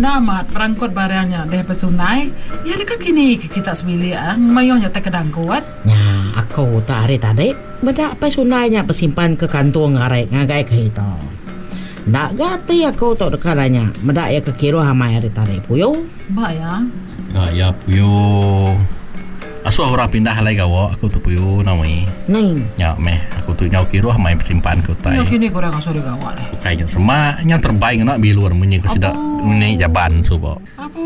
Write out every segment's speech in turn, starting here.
namat perangkot barangnya deh pesunai. Ya dekat kini kita sebili mayonya tak kedang kuat. Nya, aku tak hari tadi bedak pesunainya pesimpan ke kantung ngagai ke itu. Nak gati aku tak dekaranya. Medak ya ke kiro hamai hari tadi puyo. Mbak ya. Ya puyo. Asu orang pindah lagi gawa aku tu puyo namai. Ning. Ya meh aku tu nyau kiro hamai pesimpan ke tai. Ya kini kurang asal gawa deh. Kayaknya semua yang terbaik nak biluar menyi ke sidak menyi jaban subo. Apa?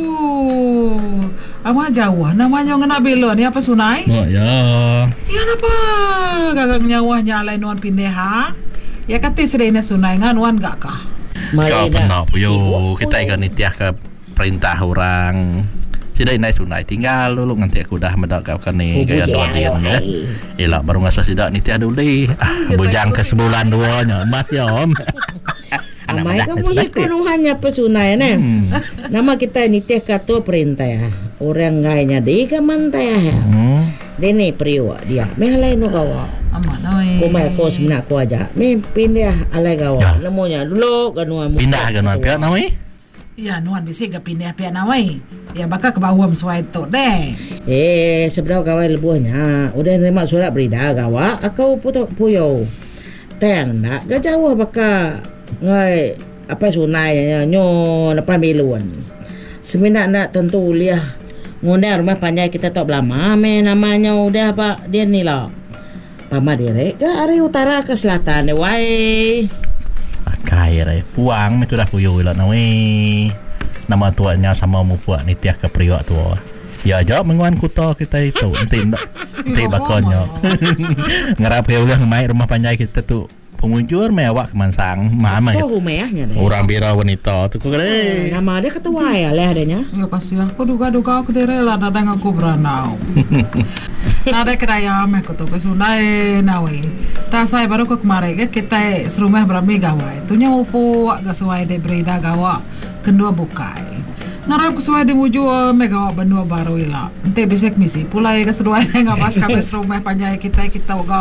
Ama Jawa namanya ngena belon ya pesunai? Oh ya. Ya napa? Gagang nyawa nyalain wan pindah ha? Ya kata sedena sunai ngan wan gak kah? Kau pernah puyo kita ikan nitiah ke perintah orang. Tidak naik sunai tinggal dulu nanti aku dah medak kau kan ni gaya dua dia ni. Elak baru ngasa sidak nitiah dulu bujang ke sebulan dua nya emas ya om. Amai kamu hanya pesunai ne. Nama kita nitiah kata perintah ya. Orang gayanya di kamanta ya. Dene priwa dia. Mehalai no kawa. Amat noi. Ko mai ko sebenak ko aja. Me pindah alai kawa. Lemonya dulu kanua pindah kanua pihak namai. Ya nuan bisi ke pindah pihak namai. Ya bakal ke bawah suai tu deh. Seberapa kawai lebuhnya. Udah nerima surat berita kawa. Aku puyo. Teng nak ke jauh bakal ngai apa sunai nyo depan beluan. Seminat nak tentu liah. Ngundang rumah panjang kita tak lama namanya udah apa dia ni lah Pama direk ke arah utara ke selatan wai pakai rai puang itu dah puyo lah nawe nama tuanya sama mu puak nitiah ke priok tua ya jawab menguan kuto kita itu nanti bakonnya ngarap ya udah mai rumah panjang kita tu pengunjur mewah kemansang mama orang bira wanita tu kau kere nama dia ketua ya leh adanya ya kasih aku duga aku direla dadang aku beranau nada keraya me aku tu pesunai nawe tak saya baru ke kemarin kita serumah berami gawai tu nya upu agak sesuai de berida gawa kedua bukai ngarap sesuai di muju megawa benua baru ila ente besek misi pulai ke seruai ngah pas kabeh rumah panjang kita ga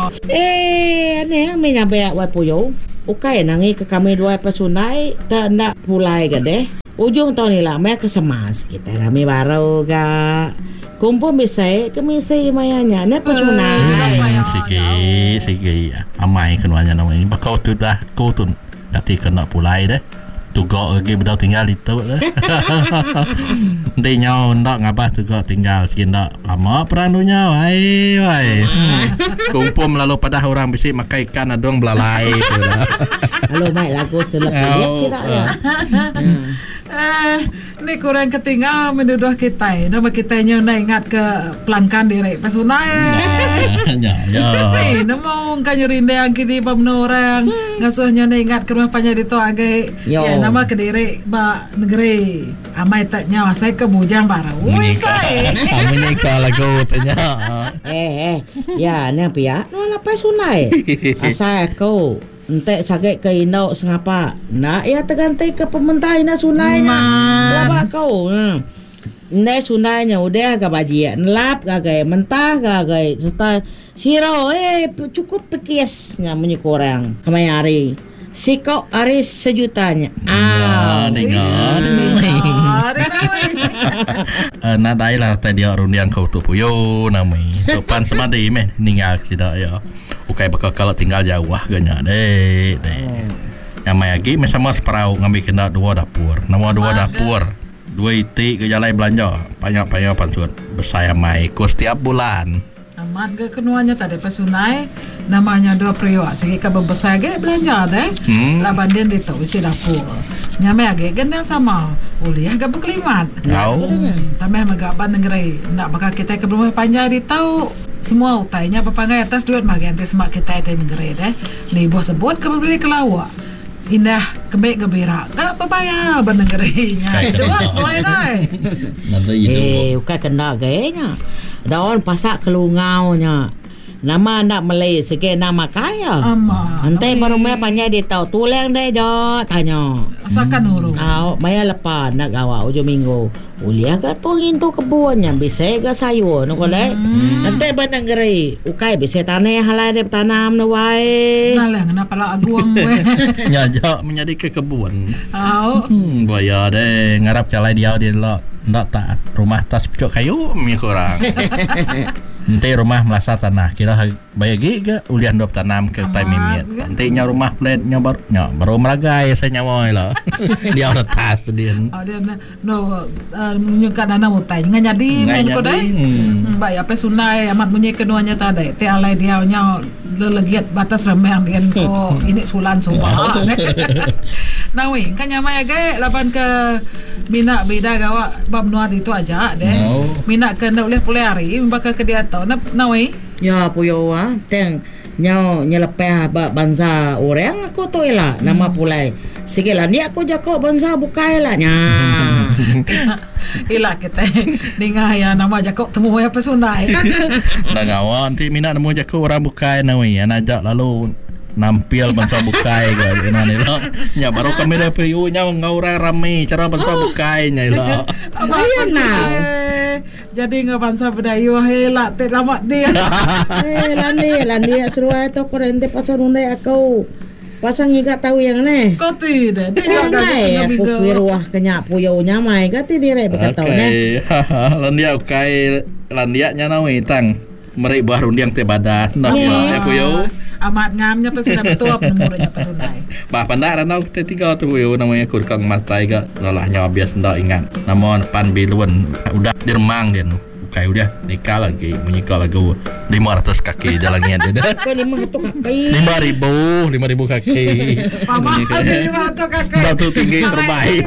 aneh me nyampe wa puyo ukai nangi ke kami dua pesunai tak nak pulai gede ujung tahun ila me ke semas kita rame baru ga kumpul bisa ke misi mayanya ne pesunai siki amai kenuanya namanya bakau tu dah kau tu tapi kena pulai deh tugak lagi bedau tinggal itu nanti nyau ndak ngabah tugak tinggal sikit ndak lama peranunya wai kumpul lalu pada orang bisi makai ikan adong belalai tu dah halo mai lagu setelah lihat cerita ya ni kurang ketinggal menuduh kita nama kita nak ingat ke pelangkan direk pesunai ni nama kan nyerinda yang kini pemno orang ngasuhnya ingat ke rumah panjang itu agak ya nama ke direk ba negeri amai tak nyawa saya ke bujang baru menikah lagu tanya ya ni apa ya nama pesunai asal aku entek sakit ke indau sengapa nak ya terganti ke pemerintah ina sunainya berapa kau ne sunainya udah agak bajian lap agak mentah agak serta siro cukup pekisnya menyekorang kemai hari sikok hari sejutanya dengar nadai lah tadi orang yang kau tu puyo namai sopan semadi meh ninggal tidak ya ukai bakal kalau tinggal jauh ganya deh yang mai lagi sama separau ngambil kena dua dapur dua itik ke jalan belanja banyak pansut bersaya mai kos setiap bulan amat ke kenuanya tadi pesunai namanya dua priok segi ka besar ge belanja deh laban dia itu isi dapur nyame age gendang sama uliah ga berkelimat tameh magaban negeri ndak bakal kita ke rumah panjang di tahu semua utainya papangai atas duit magian semak kita ada negeri deh ni bos sebut ke beli kelawak indah kembek gebira tak papaya benegerinya itu semua dah ukai kena gayanya daun pasak kelungaunya nama nak Malay sikit nama kaya. Nanti baru mai panjang dia tahu tulang deh jo tanya. Asalkan urung. Maya lepas nak gawa hujung minggu. Uliah ke tongin tu kebunnya bisa ke sayur nak boleh. Nanti bandang geri ukai bisa tanah halai dia tanam na wae. Nalah kenapa lah aguang we. Nyajak menjadi ke kebun. Bayar deh ngarap calai dia lah. Ndak taat rumah tas pecok kayu mi kurang. Nanti rumah melasa tanah kira bayar giga ulian dop tanam ke time mimit. Nanti nya rumah flat nya baru meragai saya nyawai lah. Dia udah tas dia. Dia no menyukan anak utai nganyadi men ko dai. Baik apa sunai amat bunyi keduanya tadi. Te alai dia nya lelegiat batas remeh dia ko ini sulan sumpah. Nawi kan nyamai age laban ke mina beda gawa bab nuat itu aja deh. Mina ke nak boleh pelari bakal ke dia tahu nawi. Ya puyo teng nyau nyelepeh banza orang aku tu lah nama pulai. Sikitlah ni aku jako banza bukai lah nya. Ila kita dengar ya nama jako temu apa sunai. Nangawan ti mina nemu jako orang bukai nawi anajak lalu nampil bansa bukai ke ni lah. Nya baru kami dah pergi nya ngaurang ramai cara bansa bukai nya lah. Apa nah. Jadi ngabansa bedayu hela te lamat dia. Landi seruai tu korente pasal undai aku. Pasang iga tahu yang ni. Kau tidak. Dia dah aku piruah kenya puyo nya mai gati dire berkata ne. Landia ukai landia nya nawi tang. Mereka baru rundiang te badas nak ya puyo. Amat ngamnya pesudah betul nomornya pesunai. Bah pandai ranau te tiga tu puyo namanya kurkang matai ga lalahnya bias ndak ingat. Namun pan bilun udah diremang dia nu. Kayak udah nikah lagi menikah lagu 500 kaki jalannya dia. Kau 500 kaki. 5,000 kaki. Mama 500 kaki. Batu tinggi terbaik.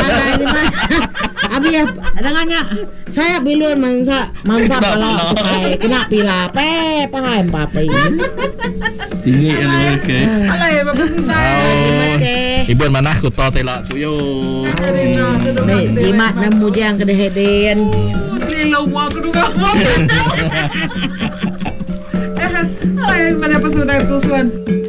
Abi ya tangannya saya bilun mansa kalau kena pila paham apa ini. Tinggi ke. Alai bagus sunai. Ibu mana aku tahu tela puyo. Di mat nemu jang ke dehen. Selilong mau kedua. Alai mana pesunai tusuan.